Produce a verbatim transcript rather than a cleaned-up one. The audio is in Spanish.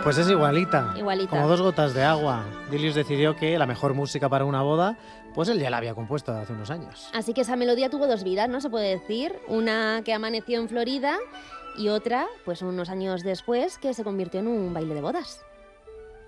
Pues es igualita, Igualita. como dos gotas de agua. Dilius decidió que la mejor música para una boda, pues él ya la había compuesto hace unos años. Así que esa melodía tuvo dos vidas, ¿no? Se puede decir. Una que amaneció en Florida y otra, pues unos años después, que se convirtió en un baile de bodas.